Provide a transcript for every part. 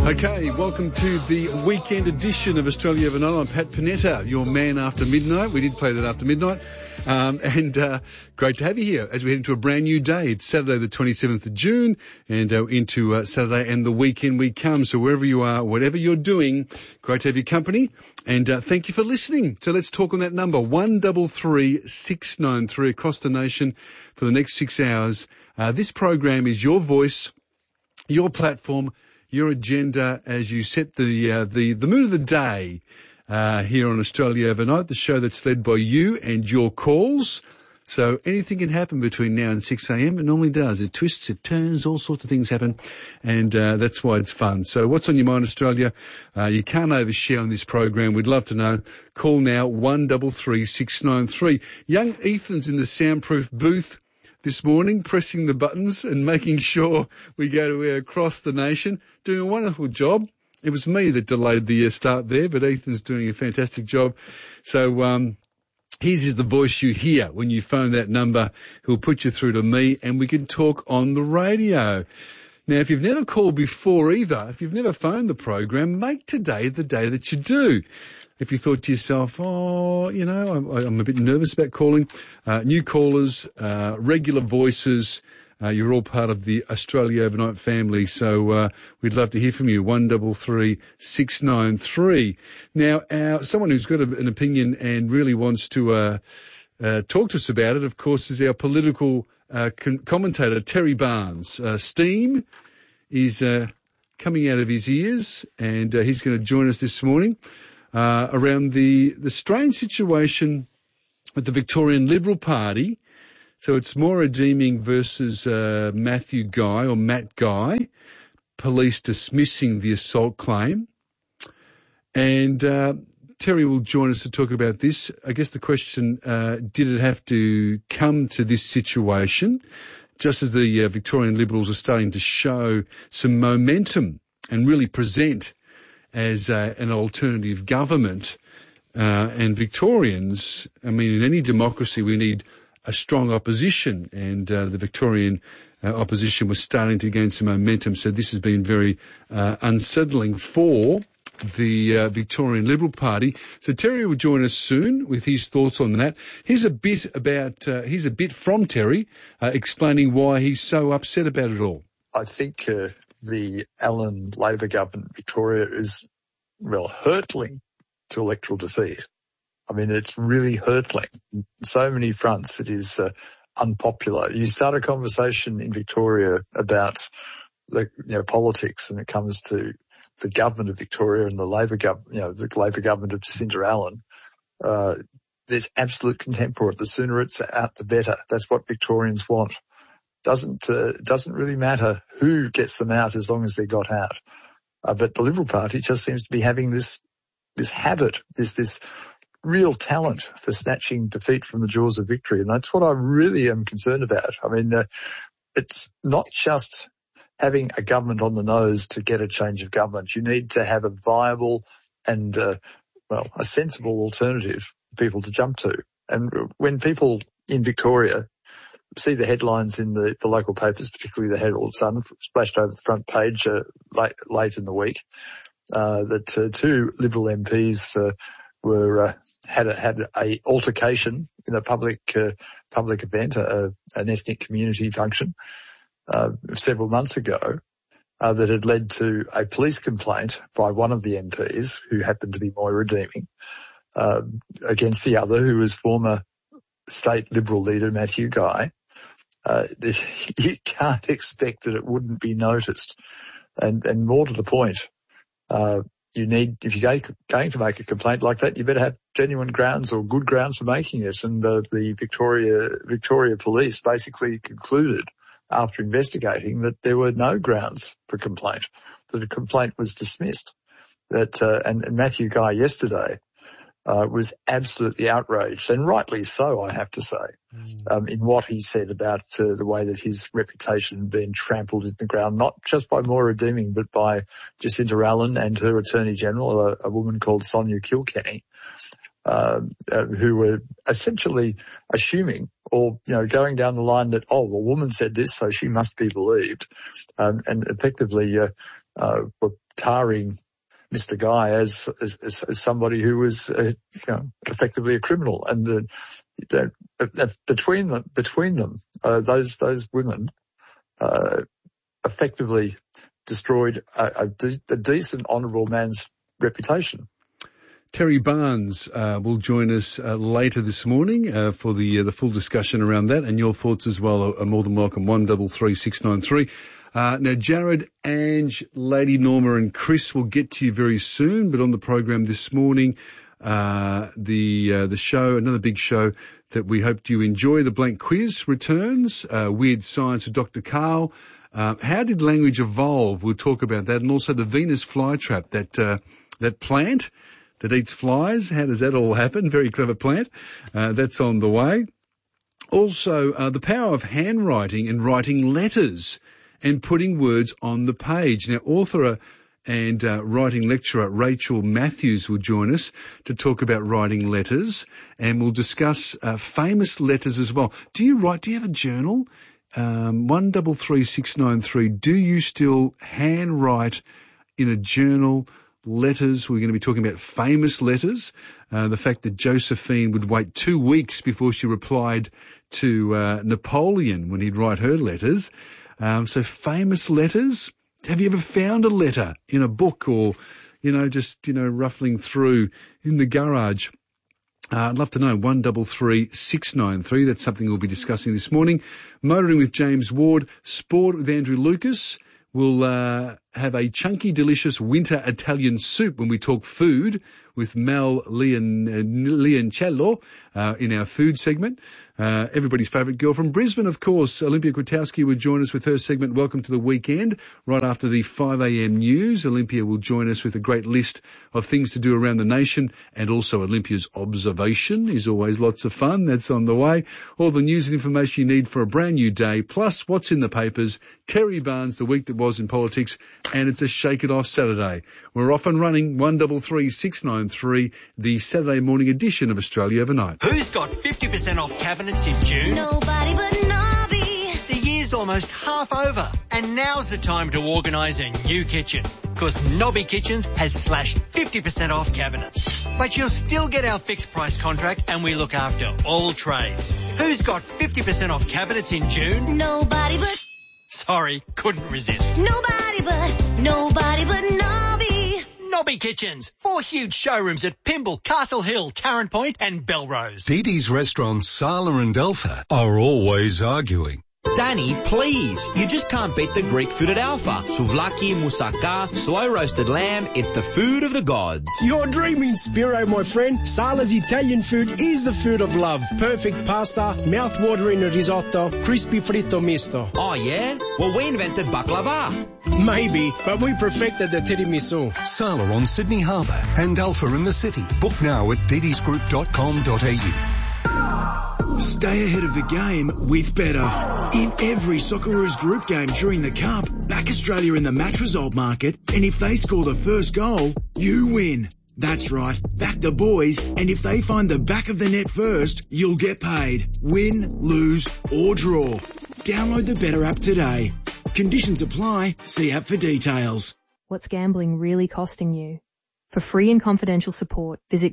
Okay, welcome to the weekend edition of Australia Overnight. I'm Pat Panetta, your man after midnight. We did play that after midnight. Great to have you here as we head into a brand new day. It's Saturday the 27th of June and into Saturday and the weekend we come. So wherever you are, whatever you're doing, great to have your company. And thank you for listening. So let's talk on that number, 133 693 across the nation for the next 6 hours. This program is your voice, your platform, your agenda as you set the mood of the day here on Australia Overnight, the show that's led by you and your calls. So anything can happen between now and 6 a.m. It normally does. It twists, it turns, all sorts of things happen, and that's why it's fun. So what's on your mind, Australia? You can't overshare on this program. We'd love to know. Call now, 133 693. Young Ethan's in the soundproof booth this morning, pressing the buttons and making sure we go to across the nation, doing a wonderful job. It was me that delayed the start there, but Ethan's doing a fantastic job. So his is the voice you hear when you phone that number. He'll put you through to me and we can talk on the radio. Now, if you've never called before either, if you've never phoned the program, make today the day that you do. If you thought to yourself, I'm a bit nervous about calling, new callers, regular voices, you're all part of the Australia Overnight family. So we'd love to hear from you, 133 693. Now, someone who's got an opinion and really wants to talk to us about it, of course, is our political commentator, Terry Barnes. Steam is coming out of his ears, and he's going to join us this morning. Around the strange situation with the Victorian Liberal Party. So it's Maura Deeming versus Matthew Guy or Matt Guy, police dismissing the assault claim. And Terry will join us to talk about this. I guess the question, did it have to come to this situation, just as the Victorian Liberals are starting to show some momentum and really present as an alternative government, and Victorians, I mean, in any democracy we need a strong opposition, and the Victorian opposition was starting to gain some momentum, so this has been very unsettling for the Victorian Liberal Party. So Terry will join us soon with his thoughts on that. Here's a bit from Terry explaining why he's so upset about it all. I think the Allan Labor government in Victoria is, hurtling to electoral defeat. I mean, it's really hurtling. On so many fronts, it is unpopular. You start a conversation in Victoria about politics, and it comes to the government of Victoria and the Labor government, the Labor government of Jacinta Allan. There's absolute contempt for it. The sooner it's out, the better. That's what Victorians want. Doesn't really matter who gets them out as long as they got out. But the Liberal Party just seems to be having this habit, this real talent for snatching defeat from the jaws of victory. And that's what I really am concerned about. I mean, it's not just having a government on the nose to get a change of government. You need to have a viable and, a sensible alternative for people to jump to. And when people in Victoria see the headlines in the local papers, particularly the Herald Sun, splashed over the front page late in the week, that two Liberal MPs had a altercation in a public event, an ethnic community function, several months ago, that had led to a police complaint by one of the MPs, who happened to be Maura Deeming, against the other, who was former state Liberal leader Matthew Guy. You can't expect that it wouldn't be noticed. And more to the point, if you're going to make a complaint like that, you better have genuine grounds or good grounds for making it. And the Victoria Police basically concluded, after investigating, that there were no grounds for complaint, that a complaint was dismissed. And Matthew Guy yesterday was absolutely outraged, and rightly so, I have to say, in what he said about the way that his reputation had been trampled in the ground, not just by Maura Deeming, but by Jacinta Allan and her Attorney General, a woman called Sonia Kilkenny. who were essentially assuming or, going down the line that, a woman said this, so she must be believed, and effectively were tarring Mr. Guy as somebody who was, effectively a criminal. And between them, those women effectively destroyed a decent, honourable man's reputation. Terry Barnes will join us later this morning for the full discussion around that, and your thoughts as well are more than welcome. 133693. Now, Jared, Ange, Lady Norma and Chris will get to you very soon, but on the program this morning, the show, another big show that we hope you enjoy, the Blank Quiz returns, Weird Science with Dr. Carl. How did language evolve? We'll talk about that, and also the Venus flytrap, that plant that eats flies. How does that all happen? Very clever plant. That's on the way. Also, the power of handwriting and writing letters and putting words on the page. Now, author and writing lecturer Rachel Matthews will join us to talk about writing letters, and we'll discuss famous letters as well. Do you write? Do you have a journal? 133693. Do you still handwrite in a journal letters? We're going to be talking about famous letters. The fact that Josephine would wait 2 weeks before she replied to Napoleon when he'd write her letters. So famous letters. Have you ever found a letter in a book or, ruffling through in the garage? I'd love to know. 133693. That's something we'll be discussing this morning. Motoring with James Ward. Sport with Andrew Lucas. We'll have a chunky, delicious winter Italian soup when we talk food with Mel Leoncello in our food segment. Everybody's favourite girl from Brisbane, of course, Olympia Kwiatkowski will join us with her segment, Welcome to the Weekend, right after the 5 a.m. news. Olympia will join us with a great list of things to do around the nation, and also Olympia's observation is always lots of fun. That's on the way. All the news and information you need for a brand new day, plus what's in the papers, Terry Barnes, the week that was in politics, and it's a Shake It Off Saturday. We're off and running. 133693, the Saturday morning edition of Australia Overnight. Who's got 50% off cabinets in June? Nobody but Nobby. The year's almost half over, and now's the time to organise a new kitchen, because Nobby Kitchens has slashed 50% off cabinets. But you'll still get our fixed price contract, and we look after all trades. Who's got 50% off cabinets in June? Nobody but... Sorry, couldn't resist. Nobody but Nobby. Nobby Kitchens. 4 huge showrooms at Pymble, Castle Hill, Tarrant Point and Belrose. Dee Dee's restaurants Sala and Alpha are always arguing. Danny, please. You just can't beat the Greek food at Alpha. Souvlaki, moussaka, slow roasted lamb. It's the food of the gods. You're dreaming, Spiro, my friend. Sala's Italian food is the food of love. Perfect pasta, mouth-watering risotto, crispy fritto misto. Oh, yeah? Well, we invented baklava. Maybe, but we perfected the tiramisu. Sala on Sydney Harbour and Alpha in the city. Book now at didisgroup.com.au. Stay ahead of the game with Better. In every Socceroos group game during the Cup, back Australia in the match result market, and if they score the first goal, you win. That's right, back the boys, and if they find the back of the net first, you'll get paid. Win, lose, or draw. Download the Better app today. Conditions apply. See app for details. What's gambling really costing you? For free and confidential support, visit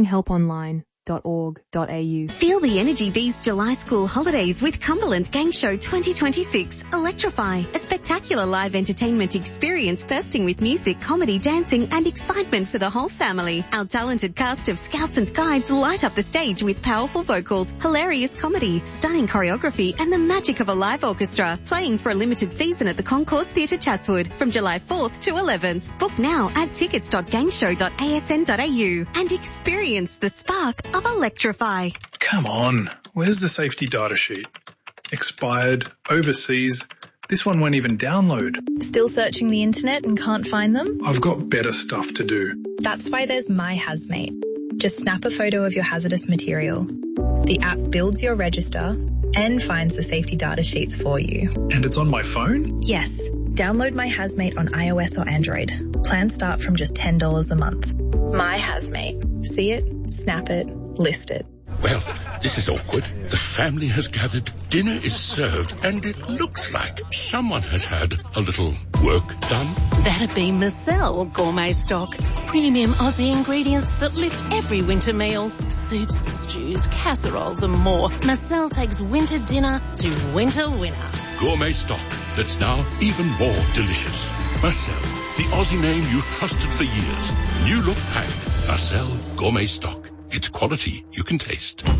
gamblinghelponline.org.au. Feel the energy these July school holidays with Cumberland Gang Show 2026. Electrify, a spectacular live entertainment experience bursting with music, comedy, dancing and excitement for the whole family. Our talented cast of scouts and guides light up the stage with powerful vocals, hilarious comedy, stunning choreography and the magic of a live orchestra. Playing for a limited season at the Concourse Theatre Chatswood from July 4th to 11th. Book now at tickets.gangshow.asn.au and experience the spark of Electrify. Come on, where's the safety data sheet? Expired, overseas. This one won't even download. Still searching the internet and can't find them? I've got better stuff to do. That's why there's My Hazmate. Just snap a photo of your hazardous material. The app builds your register and finds the safety data sheets for you. And it's on my phone? Yes. Download My Hazmate on iOS or Android. Plans start from just $10 a month. My Hazmate. See it, snap it, list it. Well, this is awkward. The family has gathered, dinner is served, and it looks like someone has had a little work done. That'd be Marcel Gourmet Stock. Premium Aussie ingredients that lift every winter meal. Soups, stews, casseroles and more. Marcel takes winter dinner to winter winner. Gourmet stock that's now even more delicious. Marcel, the Aussie name you've trusted for years. New look pack. Marcel Gourmet Stock. It's quality you can taste. You're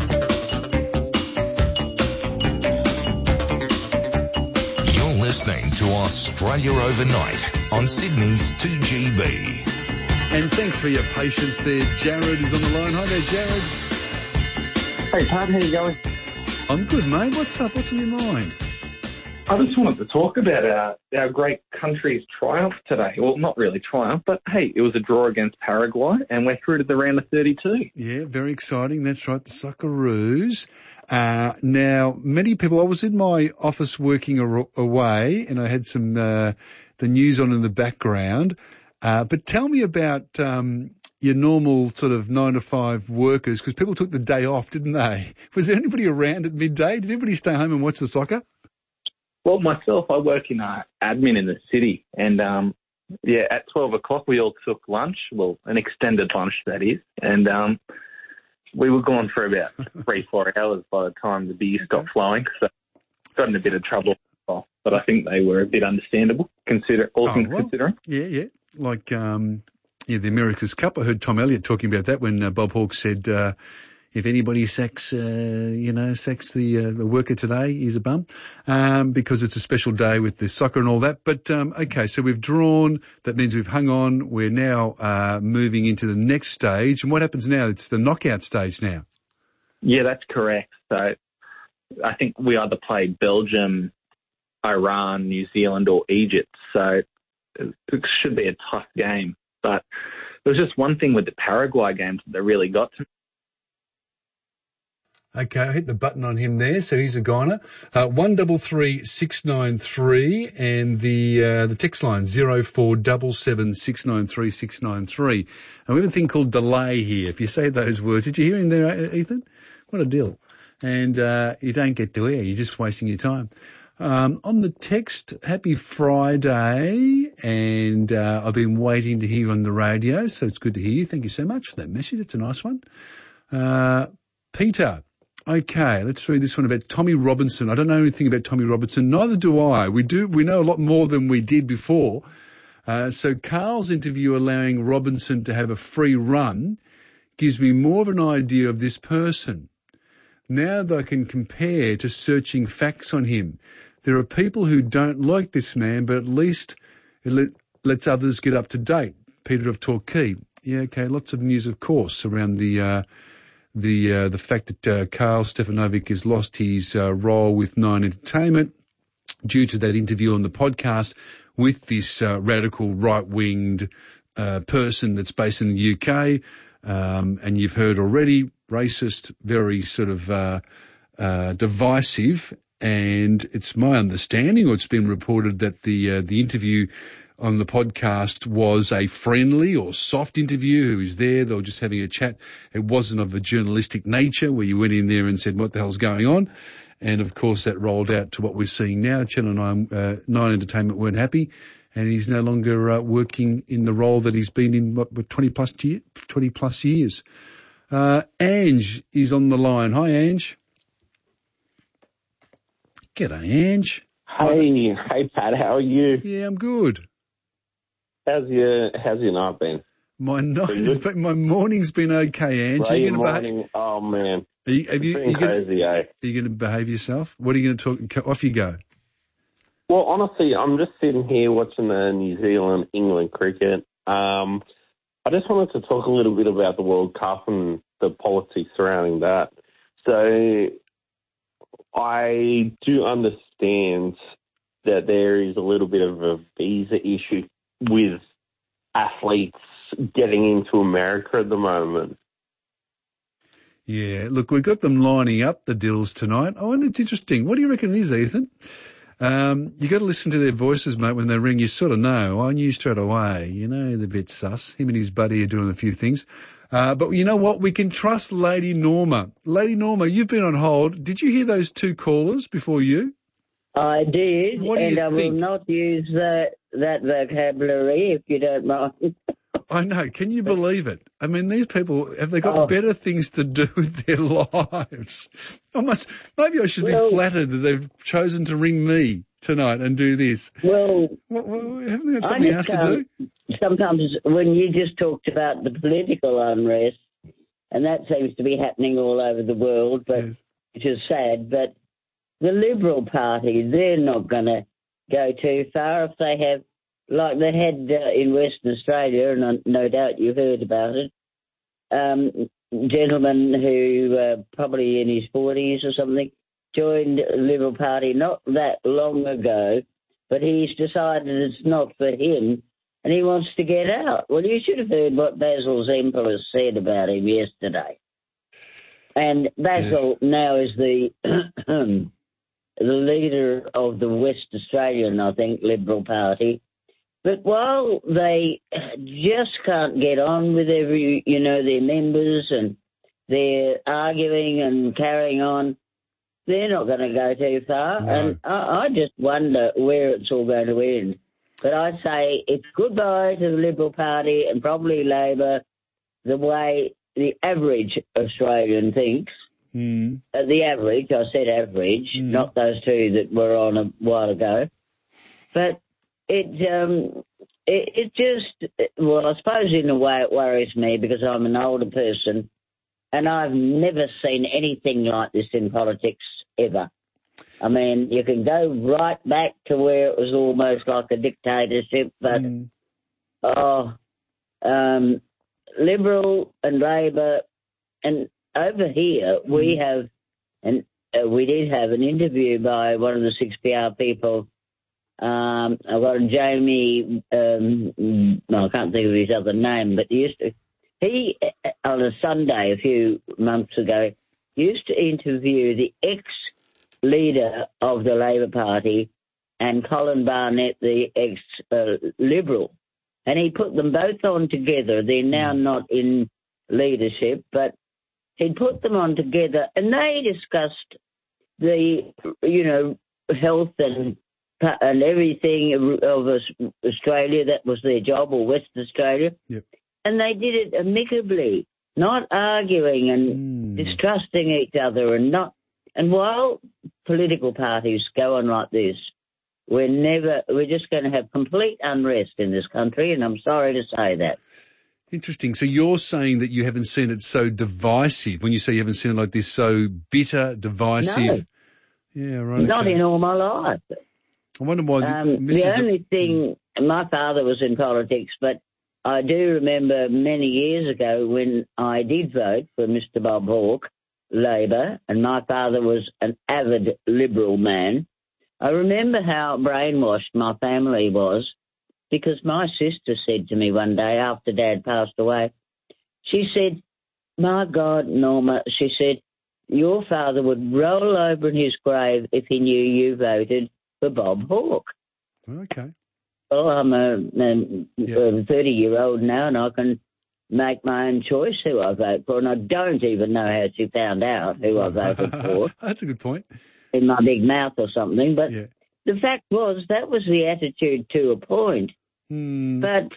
listening to Australia Overnight on Sydney's 2GB. And thanks for your patience there. Jared is on the line. Hi there, Jared. Hey, Pat, how you going? I'm good, mate. What's up? What's on your mind? I just wanted to talk about our great country's triumph today. Well, not really triumph, but hey, it was a draw against Paraguay and we're through to the round of 32. Yeah, very exciting. That's right, the Socceroos. Now, many people, I was in my office working away and I had some, the news on in the background. But tell me about, your normal sort of 9 to 5 workers, because people took the day off, didn't they? Was there anybody around at midday? Did everybody stay home and watch the soccer? Well, myself, I work in admin in the city, and at 12 o'clock we all took lunch, well, an extended lunch that is, and we were gone for about 3-4 hours by the time the beer stopped flowing, so got in a bit of trouble, but I think they were a bit understandable, considering. Yeah, like the America's Cup. I heard Tom Elliott talking about that when Bob Hawke said, if anybody sacks the worker today, he's a bum, because it's a special day with the soccer and all that. But, okay, so we've drawn. That means we've hung on. We're now, moving into the next stage. And what happens now? It's the knockout stage now. Yeah, that's correct. So I think we either play Belgium, Iran, New Zealand or Egypt. So it should be a tough game. But there was just one thing with the Paraguay games that really got to me. Okay, I hit the button on him there, so he's a goner. 133693 and the text line 0477693693. And we have a thing called delay here. If you say those words, did you hear him there, Ethan? What a deal. And you don't get to air, you're just wasting your time. On the text, happy Friday, and I've been waiting to hear on the radio, so it's good to hear you. Thank you so much for that message. It's a nice one. Peter. Okay, let's read this one about Tommy Robinson. I don't know anything about Tommy Robinson. Neither do I. We know a lot more than we did before. So Carl's interview allowing Robinson to have a free run gives me more of an idea of this person. Now that I can compare to searching facts on him, there are people who don't like this man, but at least it lets others get up to date. Peter of Torquay. Yeah, okay, lots of news, of course, around the fact that Carl Stefanovic has lost his role with Nine Entertainment due to that interview on the podcast with this radical right-winged person that's based in the UK. And you've heard already, racist, very sort of divisive. And it's my understanding, or it's been reported, that the interview on the podcast was a friendly or soft interview. Who was there? They were just having a chat. It wasn't of a journalistic nature where you went in there and said, what the hell's going on? And of course that rolled out to what we're seeing now. Channel 9 Entertainment weren't happy, and he's no longer working in the role that he's been in 20 plus years. Ange is on the line. Hi, Ange. G'day, Ange. Hey Pat, how are you? Yeah, I'm good. How's your night been? My morning's been okay, Ange. Right, morning. Oh man, are you crazy, eh? Are you going to behave yourself? What are you going to talk? Off you go. Well, honestly, I'm just sitting here watching the New Zealand-England cricket. I just wanted to talk a little bit about the World Cup and the politics surrounding that. So I do understand that there is a little bit of a visa issue with athletes getting into America at the moment. Yeah, look, we've got them lining up, the deals, tonight. Oh, and it's interesting. What do you reckon it is, Ethan? You got to listen to their voices, mate, when they ring. You sort of know. I knew straight away. You know, they're a bit sus. Him and his buddy are doing a few things. But you know what? We can trust Lady Norma. Lady Norma, you've been on hold. Did you hear those two callers before you? I did, What do you I think? will not use that vocabulary if you don't mind. I know. Can you believe it? I mean, these people, have they got better things to do with their lives? Maybe I should be flattered that they've chosen to ring me tonight and do this. Well, haven't they got something else to do? Sometimes when you just talked about the political unrest, and that seems to be happening all over the world, but which is sad, but the Liberal Party, they're not going to go too far if they have, like they had in Western Australia, and no doubt you heard about it, gentleman who probably in his 40s or something joined the Liberal Party not that long ago, but he's decided it's not for him and he wants to get out. Well, you should have heard what Basil Zempilas said about him yesterday. And Basil now is the leader of the West Australian, I think, Liberal Party. But while they just can't get on with their members and they're arguing and carrying on, they're not going to go too far. No. And I just wonder where it's all going to end. But I say it's goodbye to the Liberal Party and probably Labor the way the average Australian thinks. The average, I said average, not those two that were on a while ago. But it just, well, I suppose in a way it worries me because I'm an older person and I've never seen anything like this in politics ever. I mean, you can go right back to where it was almost like a dictatorship, but Liberal and Labor, and over here we have, and we did have an interview by one of the 6PR people. I've got Jamie, I can't think of his other name, but he on a Sunday a few months ago used to interview the ex-leader of the Labor Party and Colin Barnett, the ex-Liberal. And he put them both on together. They're now not in leadership, but he put them on together and they discussed the, health and everything of Australia. That was their job, or Western Australia. Yep. And they did it amicably, not arguing and distrusting each other and while political parties go on like this, we're just going to have complete unrest in this country, and I'm sorry to say that. Interesting. So you're saying that you haven't seen it so divisive. When you say you haven't seen it like this, so bitter, divisive. No. Yeah, right. Not in all my life. I wonder why. The only thing, my father was in politics, but I do remember many years ago when I did vote for Mr. Bob Hawke, Labor, and my father was an avid Liberal man. I remember how brainwashed my family was because my sister said to me one day after Dad passed away, she said, "My God, Norma," she said, "your father would roll over in his grave if he knew you voted for Bob Hawke." Okay. Well, I'm a 30-year-old now and I can make my own choice who I vote for, and I don't even know how she found out who I voted for. That's a good point. In my big mouth or something, but the fact was that was the attitude to a point. But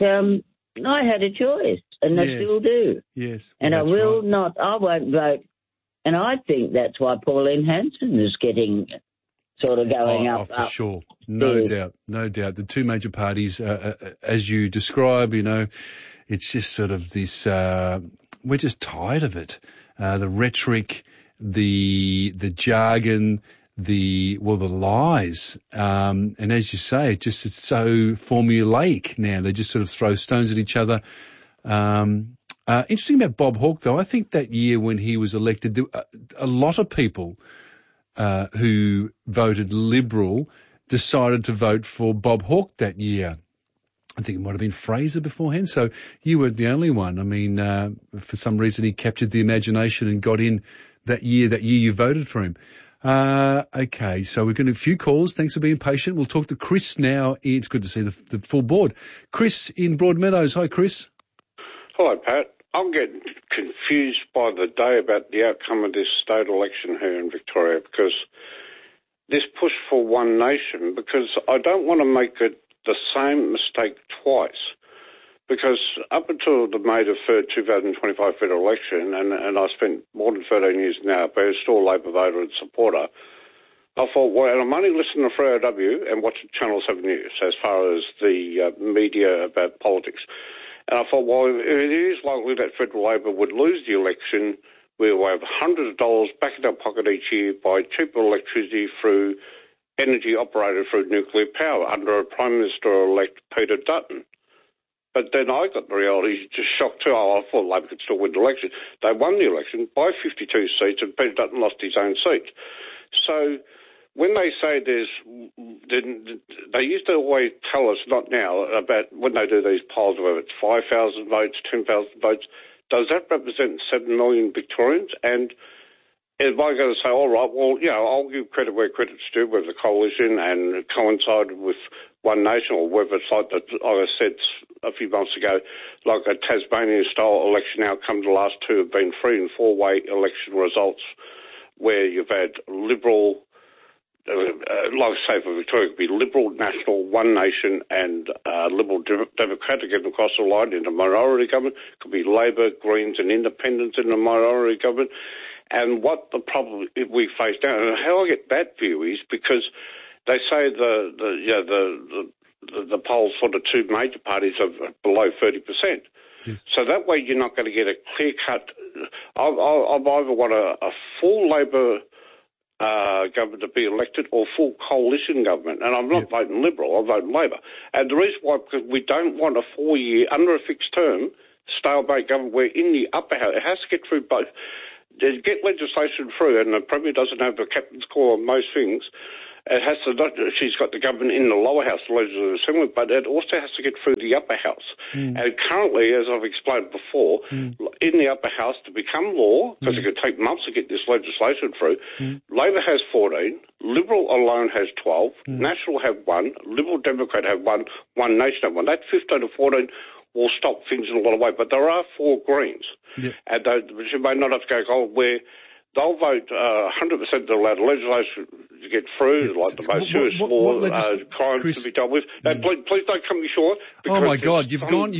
I had a choice, and I still do. Yes. And I won't vote, and I think that's why Pauline Hanson is getting sort of going up. For sure. No doubt. The two major parties, as you describe, it's just sort of this, we're just tired of it. The rhetoric, the jargon, the lies. And as you say, it's so formulaic now. They just sort of throw stones at each other. Interesting about Bob Hawke, though. I think that year when he was elected, a lot of people who voted Liberal decided to vote for Bob Hawke that year. I think it might have been Fraser beforehand. So you weren't the only one. I mean, for some reason he captured the imagination and got in that year you voted for him. Okay, so we're going to have a few calls. Thanks for being patient. We'll talk to Chris now. It's good to see the full board. Chris in Broadmeadows. Hi, Chris. Hi, Pat. I'm getting confused by the day about the outcome of this state election here in Victoria, because this push for one nation, because I don't want to make it the same mistake twice. Because up until the May the 3rd, 2025 federal election, and I spent more than 13 years now, but I was still a Labor voter and supporter, I thought, well, and I'm only listening to 3AW and watching Channel 7 News as far as the media about politics. And I thought, well, it is likely that federal Labor would lose the election. We will have hundreds of dollars back in our pocket each year by cheaper electricity through energy operated through nuclear power under a Prime Minister-elect Peter Dutton. But then I got the reality, just shocked too. I thought Labor could still win the election. They won the election by 52 seats and Peter Dutton lost his own seat. So when they say they used to always tell us, not now, about when they do these polls, whether it's 5,000 votes, 10,000 votes, does that represent 7 million Victorians? And am I going to say, all right, well, I'll give credit where credit's due, whether the coalition and coincided with One Nation, or whether it's like I said a few months ago, like a Tasmanian-style election outcome. The last two have been 3- and 4-way election results where you've had Liberal, like I say for Victoria, it could be Liberal, National, One Nation and Liberal Democratic getting across the line in a minority government. It could be Labor, Greens and Independents in a minority government. And what the problem we face now, and how I get that view is because they say the polls for the two major parties are below 30%. Yes. So that way you're not going to get a clear-cut. I either want a full Labor government to be elected or full coalition government. And I'm not voting Liberal, I'm voting Labor. And the reason why, because we don't want a 4-year, under a fixed term, stalemate government where in the upper house, it has to get through both. To get legislation through, and the Premier doesn't have a captain's call on most things, it has to not, she's got the government in the lower house, the Legislative Assembly, but it also has to get through the upper house. And currently, as I've explained before, in the upper house to become law, because it could take months to get this legislation through, Labor has 14, Liberal alone has 12, National have 1, Liberal Democrat have 1, One Nation have 1. That 15 to 14 will stop things in a lot of way. But there are 4 Greens, and which you may not have to go where they'll vote 100% to allow the legislation to get through, like the most serious crimes to be dealt with. Please don't cut me short. Oh my God,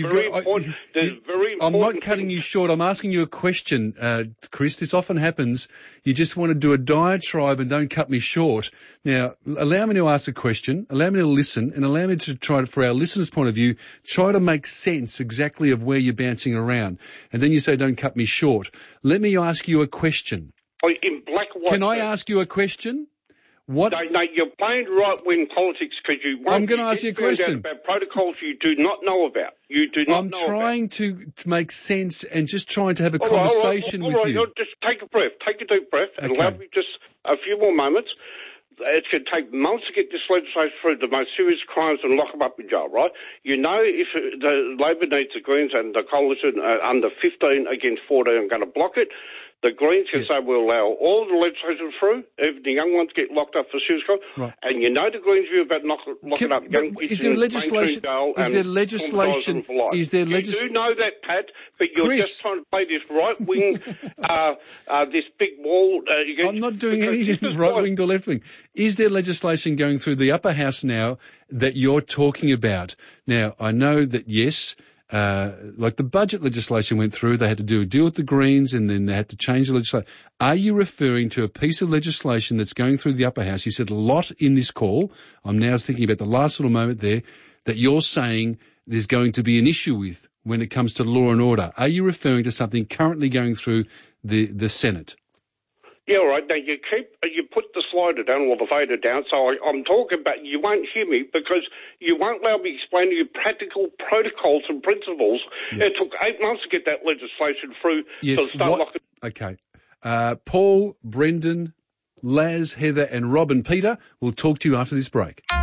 I'm not cutting you short. I'm asking you a question, Chris. This often happens. You just want to do a diatribe and don't cut me short. Now, allow me to ask a question, allow me to listen, and allow me to try to, for our listeners' point of view, try to make sense exactly of where you're bouncing around. And then you say, don't cut me short. Let me ask you a question. In black and white. Can I ask you a question? What? No, you're playing right-wing politics because you want. I'm going to ask you a question about protocols you do not know about. You do not know about. I'm trying to make sense and just trying to have a conversation with you. Just take a breath. Take a deep breath and allow me just a few more moments. It can take months to get this legislation through, the most serious crimes, and lock them up in jail, right? You know, if the Labor needs the Greens and the coalition under 15 against 14 are going to block it, the Greens can say we'll allow all the legislation through, even the young ones get locked up for serious crimes. Right. And you know the Greens view about locking up young kids in mainstream jail and traumatising for life. Is there legislation? You do know that, Pat, but you're just trying to play this right-wing, this big wall. I'm not doing anything right-wing to left-wing. Is there legislation going through the upper house now that you're talking about? Now, I know that, yes, like the budget legislation went through, they had to do a deal with the Greens and then they had to change the legislation. Are you referring to a piece of legislation that's going through the upper house? You said a lot in this call. I'm now thinking about the last little moment there that you're saying there's going to be an issue with when it comes to law and order. Are you referring to something currently going through the Senate? Yeah, all right. Now, you put the slider down or the fader down, so I'm talking about, you won't hear me because you won't allow me to explain to you practical protocols and principles. Yeah. It took 8 months to get that legislation through. Yes, to start locking. Okay. Paul, Brendan, Laz, Heather and Rob and Peter will talk to you after this break.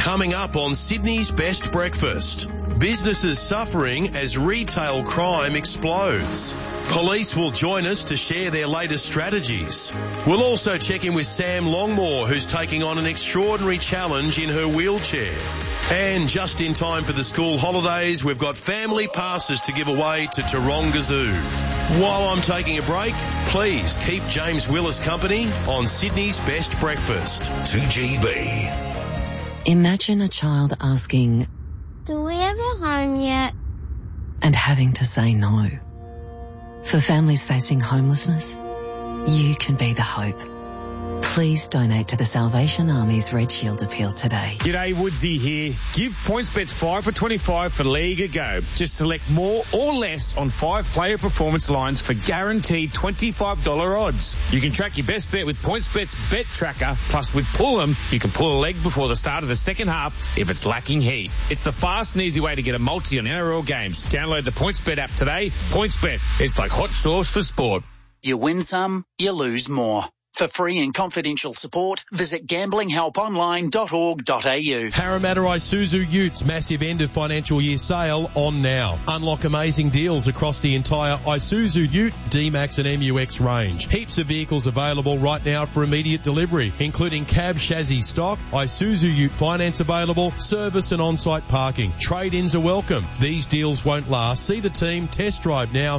Coming up on Sydney's Best Breakfast, businesses suffering as retail crime explodes. Police will join us to share their latest strategies. We'll also check in with Sam Longmore, who's taking on an extraordinary challenge in her wheelchair. And just in time for the school holidays, we've got family passes to give away to Taronga Zoo. While I'm taking a break, please keep James Willis company on Sydney's Best Breakfast. 2GB. Imagine a child asking, Do we have a home yet? and having to say no. For families facing homelessness, you can be the hope. Please donate to the Salvation Army's Red Shield appeal today. G'day, Woodsy here. Give PointsBets 5 for 25 for League a go. Just select more or less on 5 player performance lines for guaranteed $25 odds. You can track your best bet with PointsBet's Bet Tracker. Plus, with Pull'em, you can pull a leg before the start of the second half if it's lacking heat. It's the fast and easy way to get a multi on NRL games. Download the PointsBet app today. PointsBet, it's like hot sauce for sport. You win some, you lose more. For free and confidential support, visit gamblinghelponline.org.au. Parramatta Isuzu Utes massive end of financial year sale on now. Unlock amazing deals across the entire Isuzu Ute, D-Max and MUX range. Heaps of vehicles available right now for immediate delivery, including cab chassis stock, Isuzu Ute finance available, service and on-site parking. Trade-ins are welcome. These deals won't last. See the team, test drive now,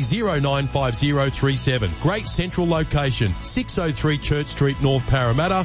MD095037. Great central location, 603 Church Street, North Parramatta,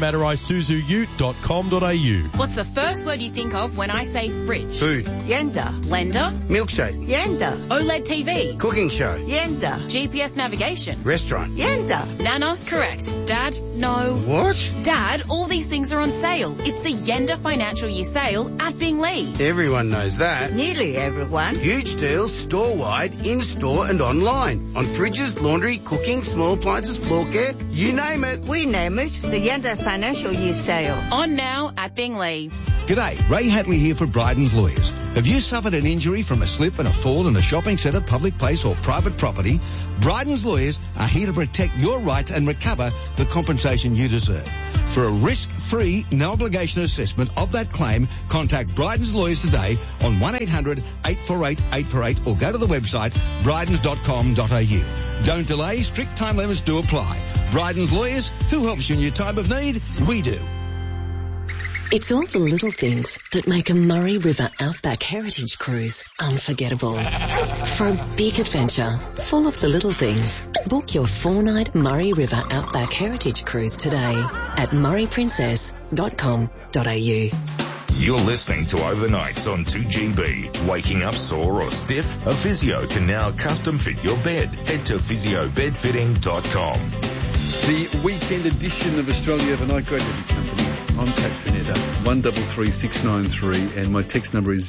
parramattaisuzuute.com.au. What's the first word you think of when I say fridge? Food. Yenda. Blender. Milkshake. Yenda. OLED TV. Cooking show. Yenda. GPS navigation. Restaurant. Yenda. Nana. Correct. Dad. No. What? Dad, all these things are on sale. It's the Yenda Financial Year Sale at Binglee. Everyone knows that. Nearly everyone. Huge deals store-wide, in-store and online. On fridges, laundry, cooking, small appliances, floor care, you name it. We name it the Yenda Financial Year Sale. On now at Binglee. G'day, Ray Hatley here for Bryden's Lawyers. Have you suffered an injury from a slip and a fall in a shopping centre, public place or private property? Bryden's Lawyers are here to protect your rights and recover the compensation you deserve. For a risk-free, no-obligation assessment of that claim, contact Bryden's Lawyers today on 1-800-848-848 or go to the website brydens.com.au. Don't delay, strict time limits do apply. Bryden's Lawyers, who helps you in your time of need? We do. It's all the little things that make a Murray River Outback Heritage Cruise unforgettable. For a big adventure full of the little things, book your 4-night Murray River Outback Heritage Cruise today at murrayprincess.com.au. You're listening to Overnights on 2GB. Waking up sore or stiff? A physio can now custom fit your bed. Head to physiobedfitting.com. The weekend edition of Australia Overnight. Great to be company. I'm Pat Panetta, 133693, and my text number is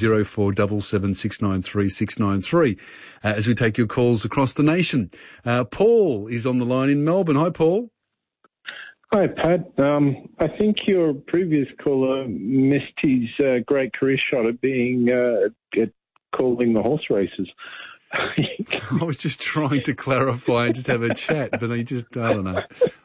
0477693693. As we take your calls across the nation. Paul is on the line in Melbourne. Hi, Paul. Hi, Pat. I think your previous caller missed his great career shot at being at calling the horse races. I was just trying to clarify and just have a chat, but I don't know.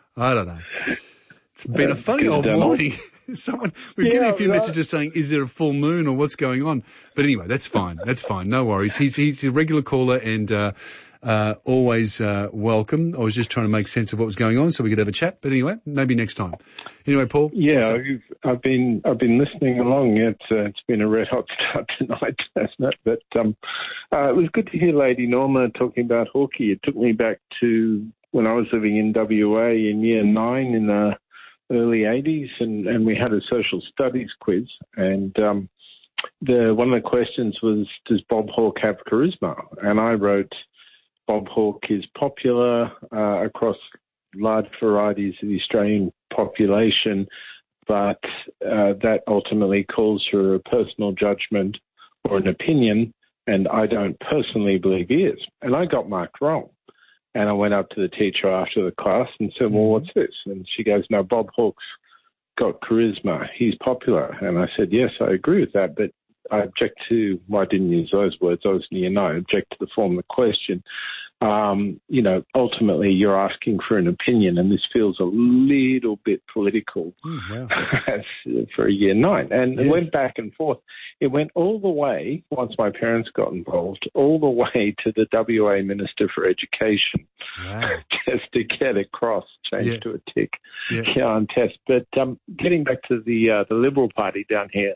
It's been a funny old morning. We're getting a few messages saying, is there a full moon or what's going on? But anyway, that's fine. No worries. He's a regular caller and always welcome. I was just trying to make sense of what was going on so we could have a chat. But anyway, maybe next time. Anyway, Paul. Yeah, I've been listening along. It's been a red hot start tonight, hasn't it? But it was good to hear Lady Norma talking about hockey. It took me back to when I was living in WA in year 9 in the early 80s, and we had a social studies quiz, and one of the questions was, does Bob Hawke have charisma? And I wrote, Bob Hawke is popular across large varieties of the Australian population, but that ultimately calls for a personal judgment or an opinion, and I don't personally believe he is. And I got marked wrong. And I went up to the teacher after the class and said, well, what's this? And she goes, no, Bob Hawke's got charisma. He's popular. And I said, yes, I agree with that, but I object to, well, I didn't use those words. I was in year 9. I object to the form of the question. ultimately you're asking for an opinion, and this feels a little bit political for a year 9. And it went back and forth. It went all the way, once my parents got involved, all the way to the WA Minister for Education just to get across, changed to a tick on test. But getting back to the Liberal Party down here,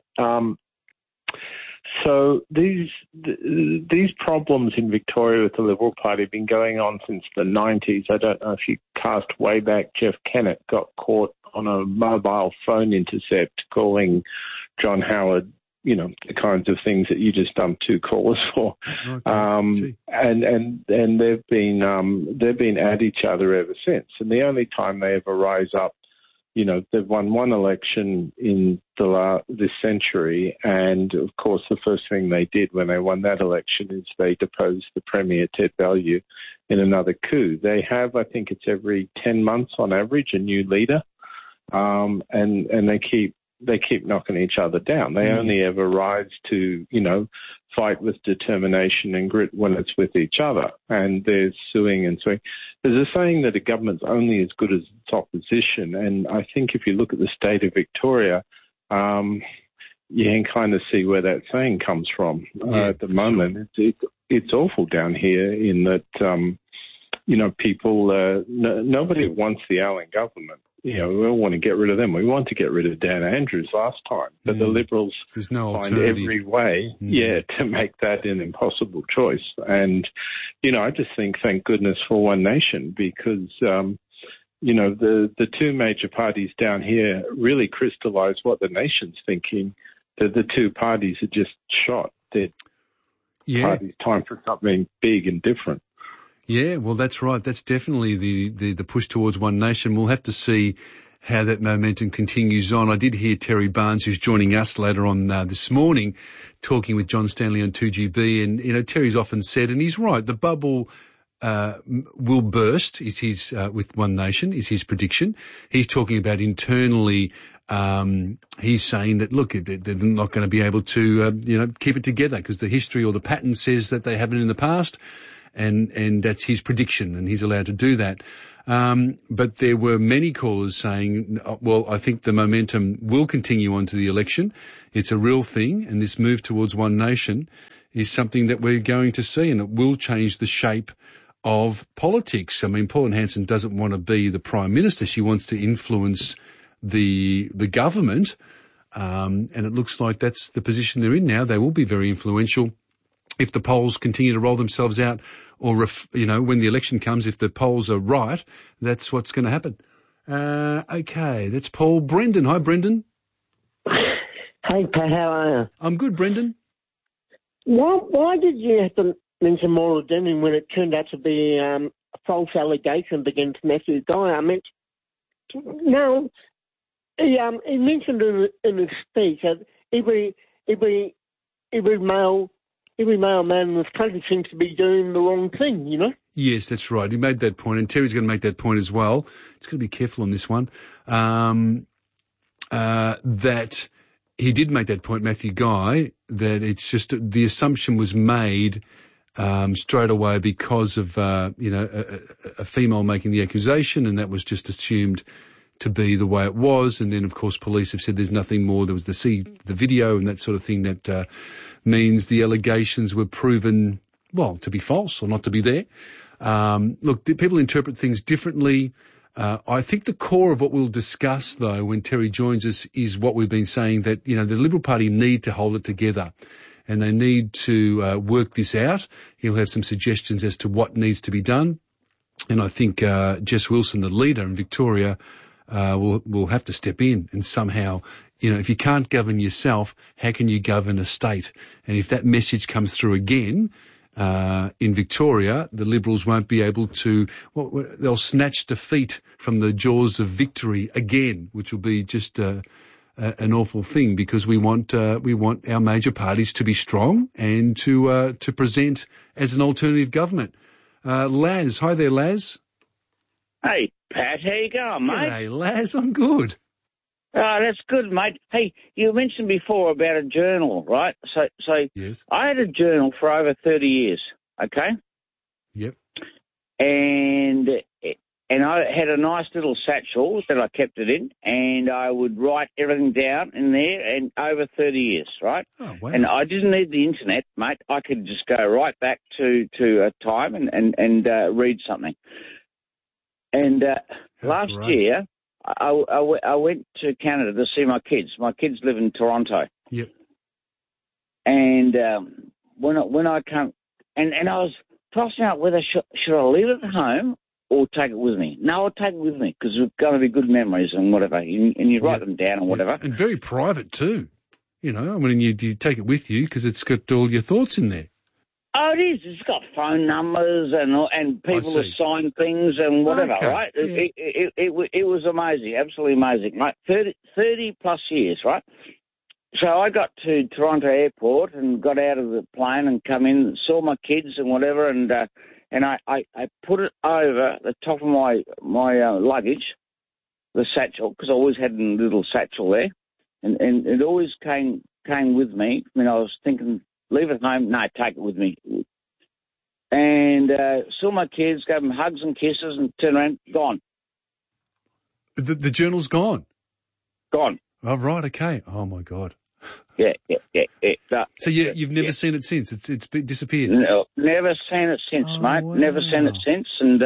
so these problems in Victoria with the Liberal Party have been going on since the 90s. I don't know if you cast way back. Jeff Kennett got caught on a mobile phone intercept calling John Howard, the kinds of things that you just dumped 2 callers for. And they've been at each other ever since. And the only time they ever rise up, they've won one election in this century, and of course the first thing they did when they won that election is they deposed the Premier, Ted Vallieu, in another coup. They have, I think it's every 10 months on average, a new leader, and they keep knocking each other down. They only ever rise to, fight with determination and grit when it's with each other. And there's suing and suing. There's a saying that a government's only as good as its opposition. And I think if you look at the state of Victoria, you can kind of see where that saying comes from. At the moment, it's awful down here in that, people, nobody wants the Allen government. We all want to get rid of them. We want to get rid of Dan Andrews last time, but the Liberals find every way, to make that an impossible choice. And, I just think, thank goodness for One Nation, because, the 2 major parties down here really crystallise what the nation's thinking, that the 2 parties are just shot. They're parties time for something big and different. Yeah, well, that's right. That's definitely the push towards One Nation. We'll have to see how that momentum continues on. I did hear Terry Barnes, who's joining us later on this morning, talking with John Stanley on 2GB. And, Terry's often said, and he's right, the bubble will burst, is his, with One Nation, is his prediction. He's talking about internally, he's saying that, look, they're not going to be able to, keep it together because the history or the pattern says that they haven't in the past. And that's his prediction, and he's allowed to do that. But there were many callers saying, well, I think the momentum will continue on to the election. It's a real thing, and this move towards One Nation is something that we're going to see, and it will change the shape of politics. I mean, Pauline Hanson doesn't want to be the Prime Minister. She wants to influence the government, and it looks like that's the position they're in now. They will be very influential if the polls continue to roll themselves out, or if, when the election comes, if the polls are right, that's what's going to happen. Okay, that's Paul Brendan. Hi, Brendan. Hey, Pat, how are you? I'm good, Brendan. Why did you have to mention moral Deming when it turned out to be a false allegation against Matthew Guy? I mean, no, he mentioned in his speech that every male man in this country seems to be doing the wrong thing, Yes, that's right. He made that point, and Terry's going to make that point as well. He's going to be careful on this one. That he did make that point, Matthew Guy, that it's just the assumption was made straight away because of a female making the accusation, and that was just assumed to be the way it was. And then, of course, police have said there's nothing more. There was the video and that sort of thing that means the allegations were proven, well, to be false or not to be there. Look, people interpret things differently. I think the core of what we'll discuss, though, when Terry joins us is what we've been saying, that, the Liberal Party need to hold it together and they need to work this out. He'll have some suggestions as to what needs to be done. And I think Jess Wilson, the leader in Victoria, will have to step in and somehow, if you can't govern yourself, how can you govern a state? And if that message comes through again, in Victoria, the Liberals won't be able to, they'll snatch defeat from the jaws of victory again, which will be just, an awful thing, because we want our major parties to be strong and to present as an alternative government. Laz, hi there, Laz. Hey, Pat, how you going, mate? Hey, Laz, I'm good. Oh, that's good, mate. Hey, you mentioned before about a journal, right? So yes. I had a journal for over 30 years, okay? Yep. and I had a nice little satchel that I kept it in, and I would write everything down in there, and over 30 years, right? Oh, wow. And I didn't need the internet, mate. I could just go right back to a time and read something. And last year, I went to Canada to see my kids. My kids live in Toronto. Yep. And when I come, and I was tossing out whether should I leave it at home or take it with me. No, I'll take it with me because it's going to be good memories and whatever. And you write them down and whatever. And very private too. You know, I mean, you take it with you because it's got all your thoughts in there. Oh, it is. It's got phone numbers and people to sign things and whatever, right? Yeah. It was amazing, absolutely amazing. Right? 30 plus years, right? So I got to Toronto Airport and got out of the plane and come in, saw my kids and whatever, and I put it over the top of my luggage, the satchel, because I always had a little satchel there, and it always came with me when I was thinking, leave it home, no, take it with me. And saw my kids, gave them hugs and kisses, and turned around, gone. The journal's gone? Gone. Oh, right, okay. Oh, my God. Yeah. So you've never seen it since? It's disappeared? No, never seen it since, mate. Wow. Never seen it since. And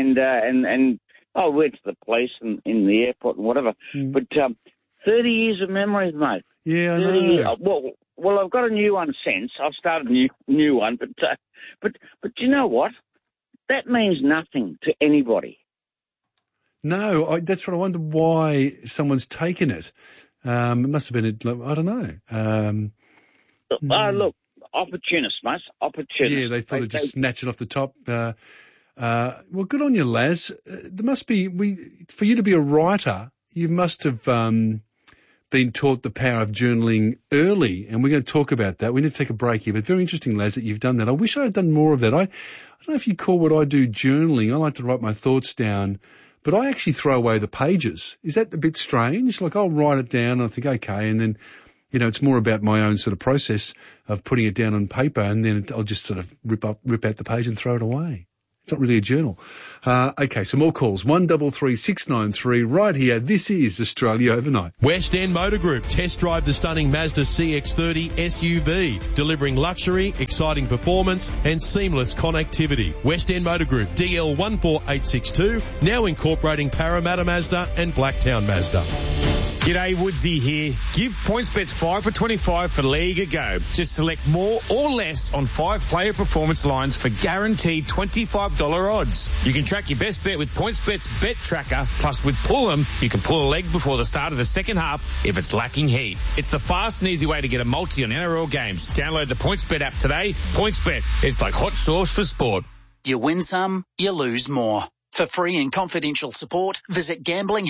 I went to the police and in the airport and whatever. But 30 years of memories, mate. Yeah, I know. Well, I've got a new one since. I've started a new one, but you know what? That means nothing to anybody. No, that's what I wonder why someone's taken it. It must have been, I don't know. Look, opportunists, mate. Opportunists. Yeah, they thought they'd just snatch it off the top. Well, good on you, Laz. There must be, for you to be a writer, you must have been taught the power of journaling early, and we're going to talk about that. We need to take a break here, but very interesting, Laz, that you've done that. I wish I had done more of that. I don't know if you call what I do journaling. I like to write my thoughts down, but I actually throw away the pages. Is that a bit strange? Like, I'll write it down and I think, okay, and then, you know, it's more about my own sort of process of putting it down on paper, and then I'll just sort of rip out the page and throw it away. It's not really a journal. Okay, some more calls. 133 693 right here. This is Australia Overnight. West End Motor Group. Test drive the stunning Mazda CX-30 SUV, delivering luxury, exciting performance and seamless connectivity. West End Motor Group, DL 14862, now incorporating Parramatta Mazda and Blacktown Mazda. G'day, Woodsy here. Give PointsBet 5 for 25 for League a go. Just select more or less on 5-player performance lines for guaranteed $25 odds. You can track your best bet with PointsBet's Bet Tracker. Plus, with Pull 'em, you can pull a leg before the start of the second half if it's lacking heat. It's the fast and easy way to get a multi on NRL games. Download the PointsBet app today. PointsBet, it's like hot sauce for sport. You win some, you lose more. For free and confidential support, visit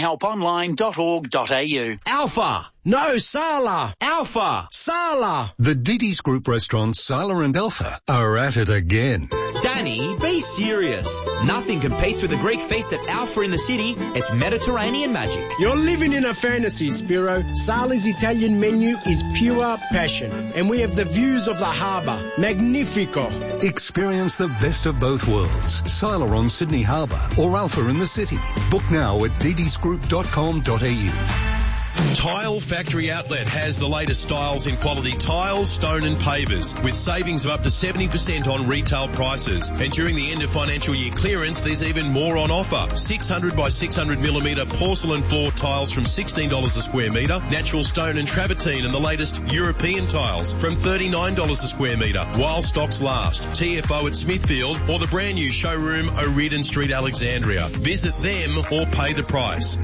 gamblinghelponline.org.au. Alpha! No, Sala! Alpha! Sala! The Diddy's Group restaurants Sala and Alpha are at it again. Danny, be serious. Nothing competes with the Greek feast at Alpha in the city. It's Mediterranean magic. You're living in a fantasy, Spiro. Sala's Italian menu is pure passion. And we have the views of the harbour. Magnifico. Experience the best of both worlds. Sala on Sydney Harbour or Alpha in the city. Book now at ddisgroup.com.au. Tile Factory Outlet has the latest styles in quality tiles, stone and pavers with savings of up to 70% on retail prices. And during the end of financial year clearance, there's even more on offer. 600 by 600 millimetre porcelain floor tiles from $16 a square metre, natural stone and travertine and the latest European tiles from $39 a square metre while stocks last. TFO at Smithfield or the brand new showroom O'Riordan Street, Alexandria. Visit them or pay the price.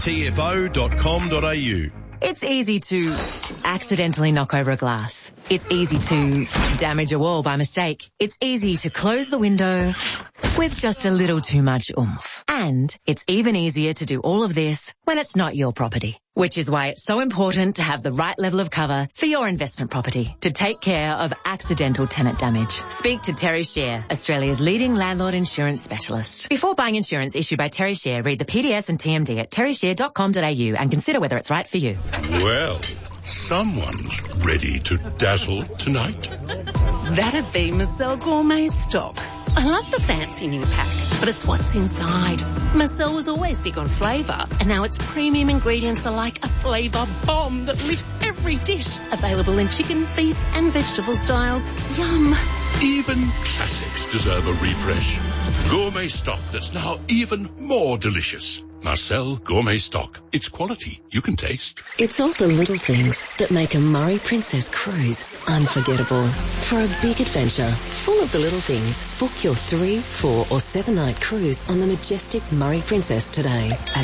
tfo.com.au. It's easy to accidentally knock over a glass. It's easy to damage a wall by mistake. It's easy to close the window with just a little too much oomph. And it's even easier to do all of this when it's not your property. Which is why it's so important to have the right level of cover for your investment property to take care of accidental tenant damage. Speak to Terry Share, Australia's leading landlord insurance specialist. Before buying insurance issued by Terry Share, read the PDS and TMD at terryshare.com.au and consider whether it's right for you. Well, someone's ready to dazzle tonight. That'd be Marcel Gourmet Stock. I love the fancy new pack. but it's what's inside. Marcel was always big on flavour, and now its premium ingredients are like a flavour bomb that lifts every dish. Available in chicken, beef and vegetable styles. Yum. Even classics deserve a refresh. Gourmet stock that's now even more delicious. Marcel Gourmet Stock. It's quality you can taste. It's all the little things that make a Murray Princess cruise unforgettable. For a big adventure full of the little things, book your 3, 4 or 7-night cruise on the majestic Murray Princess today at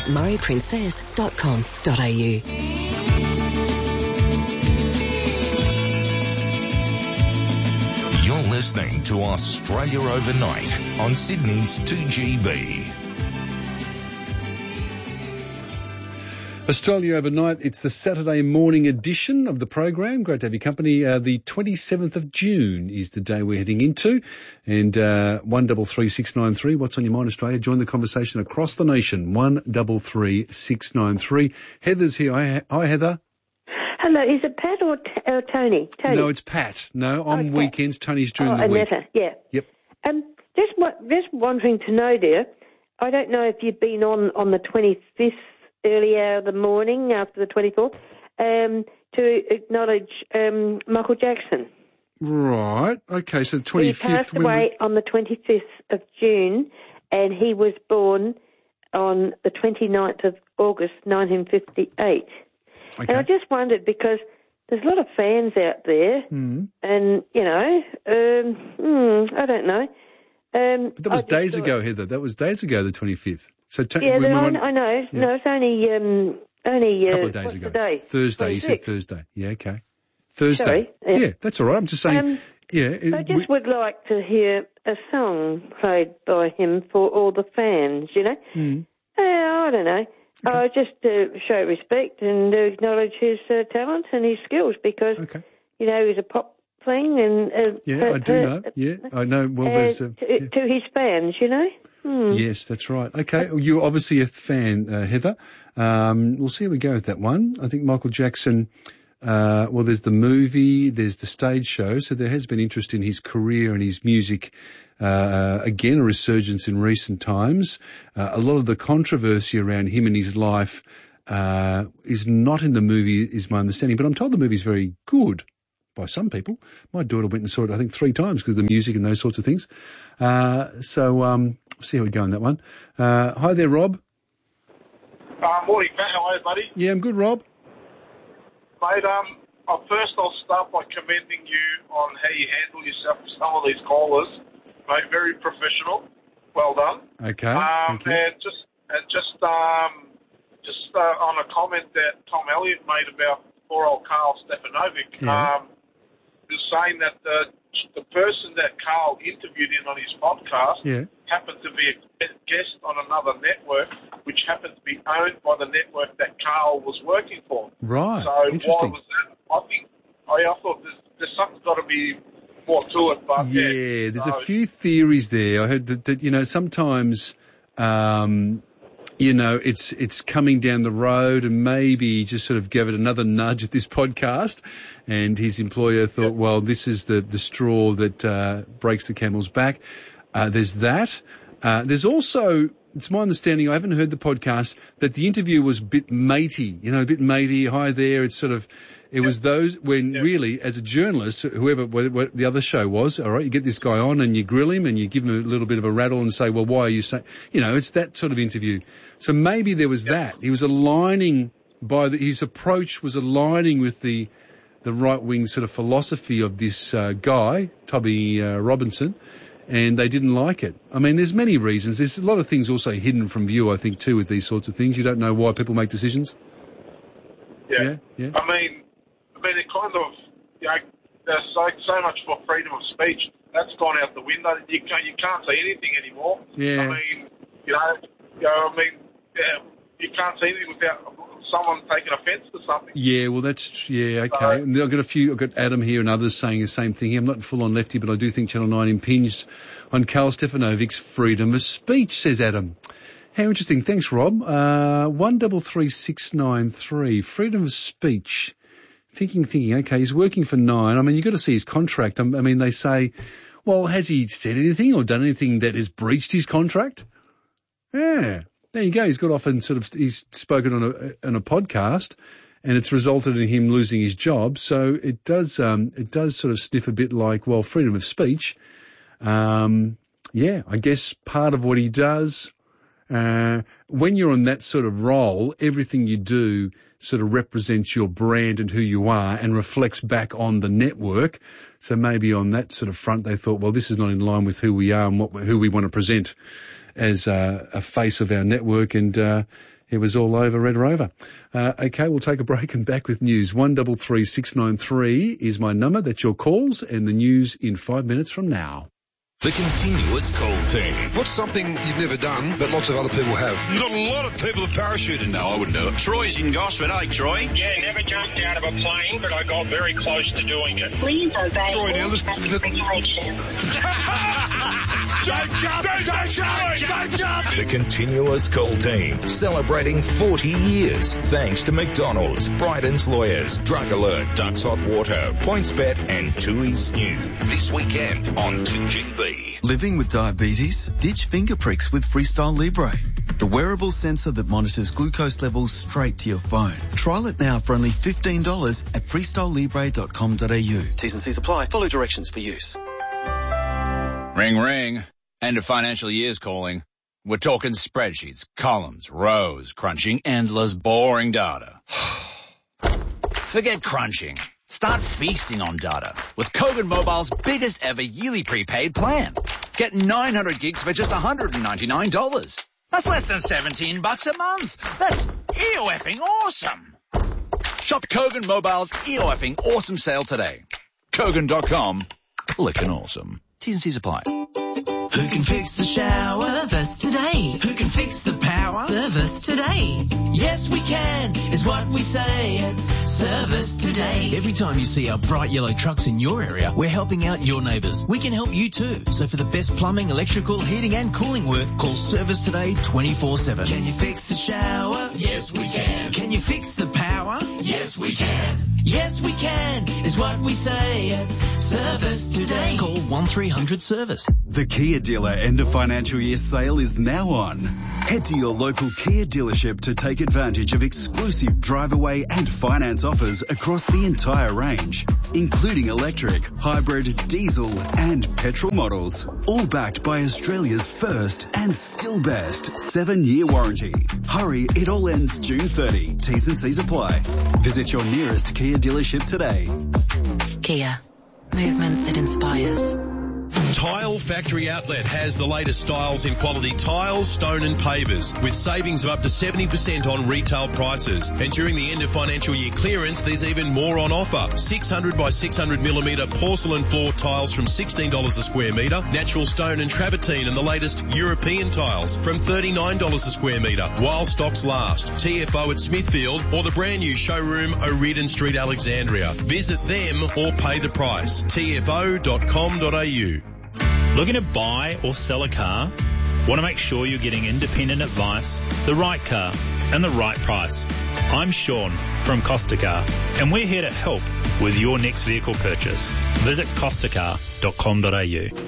murrayprincess.com.au. You're listening to Australia Overnight on Sydney's 2GB. Australia Overnight, it's the Saturday morning edition of the program. Great to have your company. The 27th of June is the day we're heading into. And 133693, what's on your mind, Australia? Join the conversation across the nation. 133693. Heather's here. Hi, Heather. Hello, is it Pat or Tony? Tony? No, it's Pat. No, on weekends. Tony's during the week. Anetta, yeah. Yep. Just wanting to know, dear, I don't know if you've been on the 25th, early hour of the morning after the 24th, to acknowledge Michael Jackson. Right. Okay, so the 25th. He passed away on the 25th of June, and he was born on the 29th of August, 1958. Okay. And I just wondered, because there's a lot of fans out there, and, you know, I don't know. But that was days ago, Heather. That was days ago, the 25th. So I know. Yeah. No, it's only a couple of days ago. Today? Thursday. 26. You said Thursday. Yeah, okay. Thursday. Sorry. Yeah, that's all right. I'm just saying. I just would like to hear a song played by him for all the fans. You know. I don't know. Okay. Just to show respect and acknowledge his talent and his skills, because you know, he's a pop thing, and I do know. Yeah, I know. Well, there's to his fans, you know. Yes, that's right. Okay, you're obviously a fan, Heather. We'll see how we go with that one. I think Michael Jackson. Well, there's the movie, there's the stage show, so there has been interest in his career and his music. Again, a resurgence in recent times. A lot of the controversy around him and his life is not in the movie, is my understanding. But I'm told the movie's very good by some people. My daughter went and saw it, I think, 3 times because of the music and those sorts of things. So see how we go on that one. Hi there, Rob. Morning, Matt. How are you, buddy? Yeah, I'm good, Rob. Mate, first I'll start by commending you on how you handle yourself with some of these callers. Mate, very professional. Well done. Okay. Thank you. And just on a comment that Tom Elliott made about poor old Carl Stefanovic, was saying that the person that Carl interviewed in on his podcast happened to be a guest on another network, which happened to be owned by the network that Carl was working for. Right. So interesting. Why was that? I thought there's something's got to be more to it. But there's a few theories there. I heard that you know, sometimes you know, it's coming down the road, and maybe he just sort of gave it another nudge at this podcast, and his employer thought, well, this is the straw that breaks the camel's back. There's that. There's also, it's my understanding, I haven't heard the podcast, that the interview was a bit matey, a bit matey. Hi there. It's sort of, it was those when really, as a journalist, whoever what the other show was, all right, you get this guy on and you grill him and you give him a little bit of a rattle and say, well, why are you saying, it's that sort of interview. So maybe there was that. He was aligning his approach was aligning with the right-wing sort of philosophy of this guy, Tommy Robinson, and they didn't like it. I mean, there's many reasons. There's a lot of things also hidden from view, I think, too, with these sorts of things. You don't know why people make decisions. Yeah. I mean, it kind of, there's so much for freedom of speech. That's gone out the window. You can't say anything anymore. Yeah. I mean, you can't say anything without someone taking offence to something. Yeah, well, okay. I've got Adam here and others saying the same thing. I'm not full on lefty, but I do think Channel 9 impinged on Carl Stefanovic's freedom of speech, says Adam. How interesting. Thanks, Rob. 133693, freedom of speech. Thinking, okay, he's working for Nine. I mean, you've got to see his contract. I mean, they say Well, has he said anything or done anything that has breached his contract? Yeah, there you go. He's got off and he's spoken on a podcast, and it's resulted in him losing his job. So it does sort of sniff a bit like, well, freedom of speech. Yeah, I guess part of what he does, when you're on that sort of role, everything you do sort of represents your brand and who you are and reflects back on the network. So maybe on that sort of front, they thought, well, this is not in line with who we are and who we want to present as a face of our network, and it was all over Red Rover. Okay, we'll take a break and back with news. 133 693 is my number. That's your calls, and the news in 5 minutes from now. The Continuous Call Team. What's something you've never done, but lots of other people have? Not a lot of people have parachuted. No, I wouldn't do it. Troy's in Gosford. Hey, Troy. Yeah, never jumped out of a plane, but I got very close to doing it. Please obey. Troy, now this... Don't jump! The Continuous Call Team, celebrating 40 years. Thanks to McDonald's, Bryden's Lawyers, Drug Alert, Ducks Hot Water, PointsBet, and Tui's New. This weekend on 2GB. Living with diabetes? Ditch finger pricks with Freestyle Libre, the wearable sensor that monitors glucose levels straight to your phone. Trial it now for only $15 at freestylelibre.com.au. T's and C's apply. Follow directions for use. Ring, ring. End of financial year's calling. We're talking spreadsheets, columns, rows, crunching endless, boring data. Forget crunching. Start feasting on data with Kogan Mobile's biggest ever yearly prepaid plan. Get 900 gigs for just $199. That's less than $17 a month. That's EOFing awesome. Shop Kogan Mobile's EOFing awesome sale today. Kogan.com. Clickin' awesome. T's and C's apply. Who can fix the shower? Service today. Who can fix the power? Service today. Yes, we can, is what we say at Service Today. Every time you see our bright yellow trucks in your area, we're helping out your neighbours. We can help you too. So for the best plumbing, electrical, heating and cooling work, call Service Today 24/7. Can you fix the shower? Yes, we can. Can you fix the power? Yes, we can. Yes, we can, is what we say at Service Today. Call 1300-SERVICE. The Kia dealer end of financial year sale is now on. Head to your local Kia dealership to take advantage of exclusive drive away and finance offers across the entire range, including electric, hybrid, diesel and petrol models, all backed by Australia's first and still best 7-year warranty. Hurry, it all ends June 30. T's and C's apply. Visit your nearest Kia dealership today. Kia. Movement that inspires. Tile Factory Outlet has the latest styles in quality tiles, stone and pavers with savings of up to 70% on retail prices. And during the end of financial year clearance, there's even more on offer. 600 by 600 millimetre porcelain floor tiles from $16 a square metre, natural stone and travertine and the latest European tiles from $39 a square metre while stocks last. TFO at Smithfield or the brand new showroom O'Riordan Street, Alexandria. Visit them or pay the price. tfo.com.au. Looking to buy or sell a car? Want to make sure you're getting independent advice, the right car, and the right price? I'm Sean from Costa Car, and we're here to help with your next vehicle purchase. Visit costacar.com.au.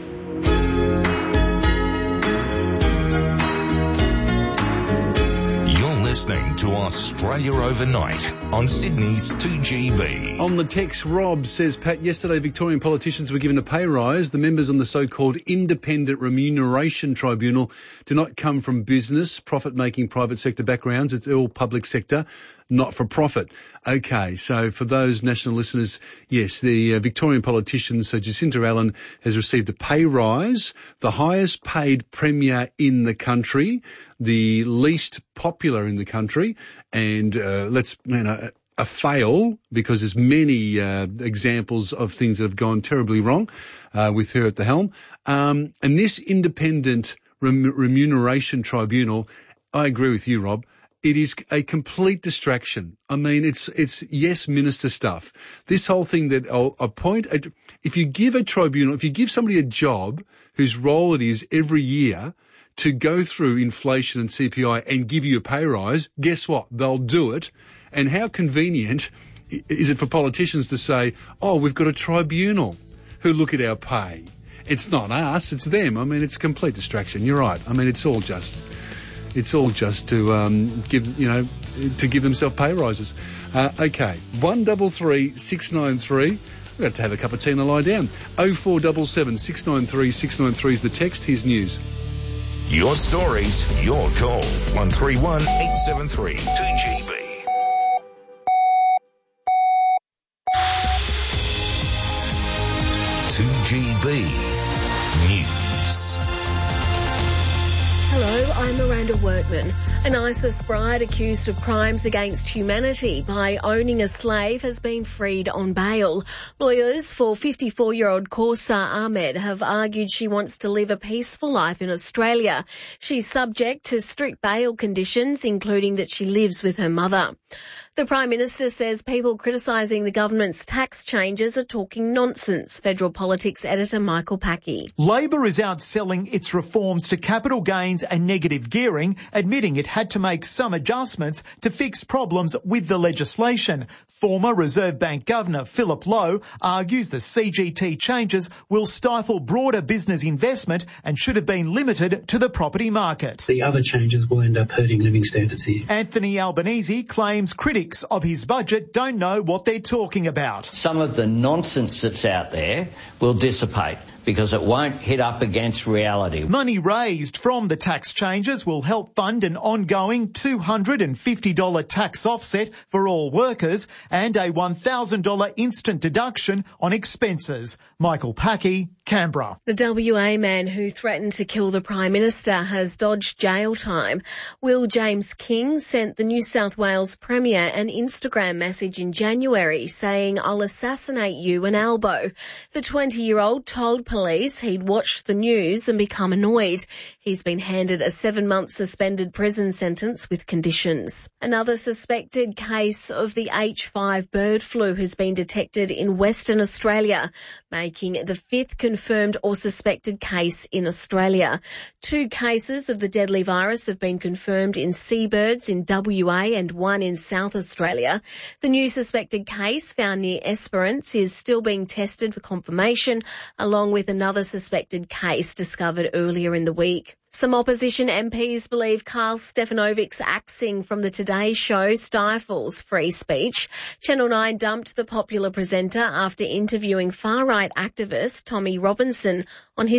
Listening to Australia Overnight on Sydney's 2GB. On the text, Rob says, Pat, yesterday Victorian politicians were given a pay rise. The members on the so-called Independent Remuneration Tribunal do not come from business, profit-making private sector backgrounds. It's all public sector, not for profit. Okay, so for those national listeners, yes, the Victorian politicians, so Jacinta Allen has received a pay rise, the highest paid premier in the country, the least popular in the country, and a fail because there's many examples of things that have gone terribly wrong with her at the helm. And this Independent Remuneration Tribunal, I agree with you, Rob. It is a complete distraction. I mean, it's yes, minister stuff. This whole thing that if you give a tribunal, if you give somebody a job whose role it is every year to go through inflation and CPI and give you a pay rise, guess what? They'll do it. And how convenient is it for politicians to say, oh, we've got a tribunal who look at our pay It's not us, it's them. I mean, it's a complete distraction. You're right. I mean, it's all just to give themselves pay rises. Okay, 133 693. We've got to have a cup of tea and a lie down. 0477 693 693 is the text. Here's news. Your stories, your call. 131 873 2GB. News. Hello, I'm Miranda Workman. An ISIS bride accused of crimes against humanity by owning a slave has been freed on bail. Lawyers for 54-year-old Kaursar Ahmed have argued she wants to live a peaceful life in Australia. She's subject to strict bail conditions, including that she lives with her mother. The Prime Minister says people criticising the government's tax changes are talking nonsense. Federal Politics editor Michael Packey. Labor is outselling its reforms to capital gains and negative gearing, admitting it had to make some adjustments to fix problems with the legislation. Former Reserve Bank Governor Philip Lowe argues the CGT changes will stifle broader business investment and should have been limited to the property market. The other changes will end up hurting living standards here. Anthony Albanese claims critics of his budget don't know what they're talking about. Some of the nonsense that's out there will dissipate because it won't hit up against reality. Money raised from the tax changes will help fund an ongoing $250 tax offset for all workers and a $1,000 instant deduction on expenses. Michael Packey, Canberra. The WA man who threatened to kill the Prime Minister has dodged jail time. Will James King sent the New South Wales Premier an Instagram message in January saying, "I'll assassinate you an elbow." The 20-year-old told police he'd watched the news and become annoyed. He's been handed a 7-month suspended prison sentence with conditions. Another suspected case of the H5 bird flu has been detected in Western Australia, making the 5th confirmed or suspected case in Australia. 2 cases of the deadly virus have been confirmed in seabirds in WA and 1 in South Australia. The new suspected case found near Esperance is still being tested for confirmation, along with another suspected case discovered earlier in the week. Some opposition MPs believe Karl Stefanovic's axing from the Today Show stifles free speech. Channel 9 dumped the popular presenter after interviewing far-right activist Tommy Robinson on his